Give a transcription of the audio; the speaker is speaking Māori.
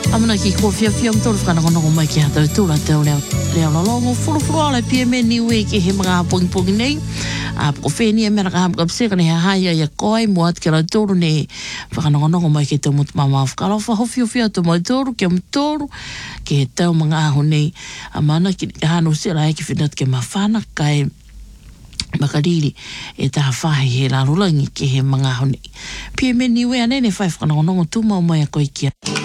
Amana ki ko fia mtoro whanangonongo mai ki hatau tūra teo leo lalongo furu ala pia me niwe ki he mga pongi nei. Ko whenia mera ka hapka pseka ne haia ia koe mua ati kera tōru ne whanangonongo mai ki tau mutu mama whakalo whahofio tu mai tōru ki mtoro ki he tau mga aho nei. Amana ki hano sila e ki whinat ke mawhana kai makariri e taha whahe he larulangi ki he mga aho nei. Pia me niwe anene whai whanangonongo tūmau mai a koe kia.